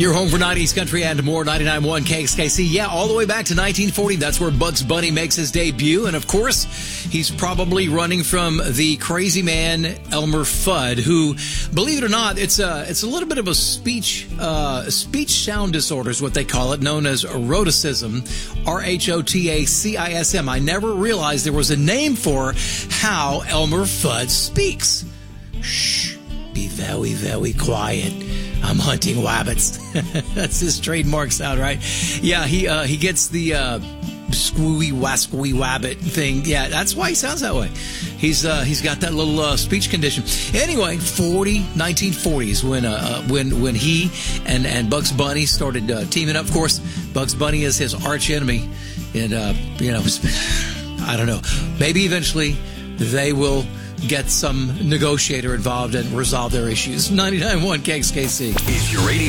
Your home for 90s country and more, 99.1 KXKC. Yeah, all the way back to 1940. That's where Bugs Bunny makes his debut. And, of course, he's probably running from the crazy man Elmer Fudd, who, believe it or not, it's a little bit of a speech sound disorder is what they call it, known as rhotacism, RHOTACISM. I never realized there was a name for how Elmer Fudd speaks. Shh, be very, very quiet. I'm hunting rabbits. That's his trademark sound, right? Yeah, he gets the squee wasquee wabbit thing. Yeah, that's why he sounds that way. He's got that little speech condition. Anyway, 1940s when he and Bugs Bunny started teaming up. Of course, Bugs Bunny is his arch enemy, and I don't know. Maybe eventually they will get some negotiator involved and resolve their issues. 99.1 KXKC. If your radio